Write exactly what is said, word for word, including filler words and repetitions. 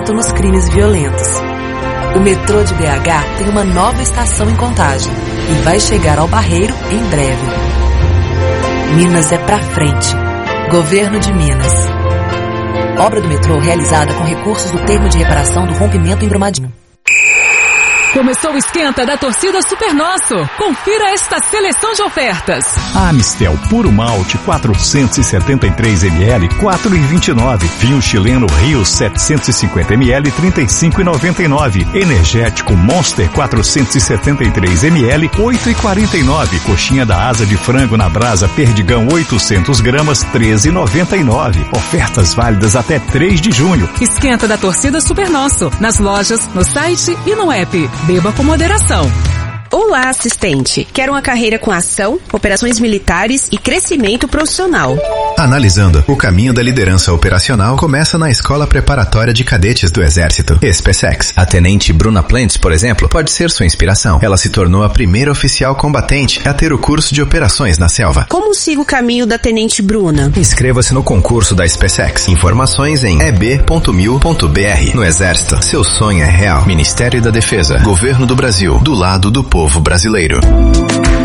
nos crimes violentos. O metrô de B H tem uma nova estação em Contagem e vai chegar ao Barreiro em breve. Minas é pra frente. Governo de Minas. Obra do metrô realizada com recursos do termo de reparação do rompimento em Brumadinho. Começou o esquenta da torcida Super Nosso. Confira esta seleção de ofertas. Amistel Puro Malte quatrocentos e setenta e três mililitros, quatro reais e vinte e nove centavos. Vinho chileno Rio setecentos e cinquenta mililitros, trinta e cinco reais e noventa e nove centavos. Energético Monster quatrocentos e setenta e três mililitros, oito reais e quarenta e nove centavos. Coxinha da asa de frango na brasa Perdigão oitocentos gramas, treze reais e noventa e nove centavos. Ofertas válidas até três de junho. Esquenta da torcida Super Nosso. Nas lojas, no site e no app. Beba com moderação. Olá, assistente. Quer uma carreira com ação, operações militares e crescimento profissional. Analisando, o caminho da liderança operacional começa na Escola Preparatória de Cadetes do Exército, SpaceX. A tenente Bruna Plentes, por exemplo, pode ser sua inspiração. Ela se tornou a primeira oficial combatente a ter o curso de operações na selva. Como siga o caminho da tenente Bruna? Inscreva-se no concurso da SpaceX. Informações em e b ponto mil ponto b r. No Exército, seu sonho é real. Ministério da Defesa, Governo do Brasil, do lado do povo brasileiro.